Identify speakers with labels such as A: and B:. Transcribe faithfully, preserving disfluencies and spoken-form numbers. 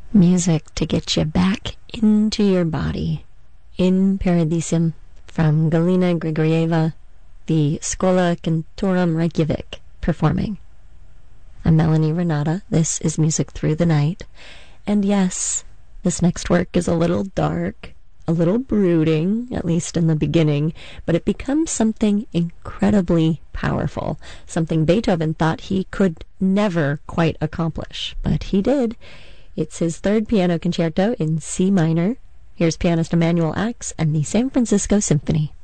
A: Music to get you back into your body. In Paradisum from Galina Grigorieva, the Schola Cantorum Reykjavik, performing. I'm Melanie Renata. This is Music Through the Night. And yes, this next work is a little dark, a little brooding, at least in the beginning, but it becomes something incredibly powerful, something Beethoven thought he could never quite accomplish, but he did. It's his third piano concerto in C minor. Here's pianist Emanuel Ax and the San Francisco Symphony.